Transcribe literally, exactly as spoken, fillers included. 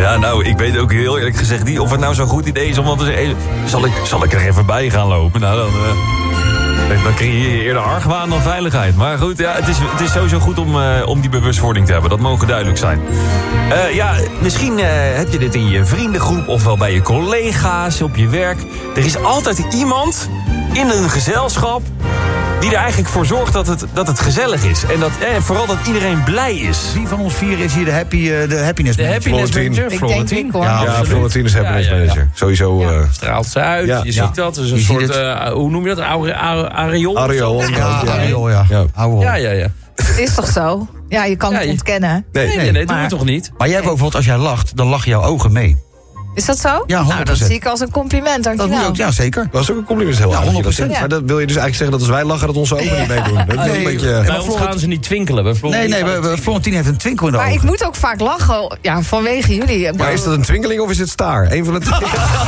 Ja, nou, ik weet ook heel eerlijk gezegd niet of het nou zo'n goed idee is om dan te zeggen, zal ik, zal ik er even bij gaan lopen? Nou, dan, uh, dan creëer je eerder argwaan dan veiligheid. Maar goed, ja, het is, het is sowieso goed om, uh, om die bewustwording te hebben. Dat mogen duidelijk zijn. Uh, ja, misschien uh, heb je dit in je vriendengroep of wel bij je collega's, op je werk. Er is altijd iemand in een gezelschap die er eigenlijk voor zorgt dat het, dat het gezellig is. En dat, eh, vooral dat iedereen blij is. Wie van ons vier is hier de, happy, uh, de happiness de manager? happiness manager, Ik Florentine. denk ik, hoor. Ja, Ja, Florentine is happiness Ja, ja, ja. manager. Sowieso. Ja. Uh, Straalt ze uit, Ja. je Ja. ziet dat. Het is een Je soort, ziet uh, hoe noem je dat? Aure- aure- Areol? Areol. of zo? Ja, Ja. Ariel, ja. Ja. Hou op. Ja, ja, ja. Is toch zo? Ja, je kan Ja, het je- ontkennen. Nee, Nee, nee, nee, doe maar- het toch niet? Maar jij hebt ook bijvoorbeeld, als jij lacht, dan lachen jouw ogen mee. Is dat zo? Ja, honderd Nou, dat procent. zie ik als een compliment, Dat moet je dankjewel. ook, ja, zeker. Dat is ook een compliment. Heel Ja, aardig dat je dat honderd procent. zegt. Maar dat wil je dus eigenlijk zeggen dat als wij lachen dat onze ogen niet meedoen. Dat is Nee, een beetje. nee, Bij maar ons Florent- gaan ze niet twinkelen. Bij Nee, Florentine nee, gaan we- ze we- twinkelen. Florentine heeft een twinkel in de Maar ogen. ik moet ook vaak lachen, ja, vanwege jullie. Maar is dat een twinkeling of is het staar? Eén van de twee.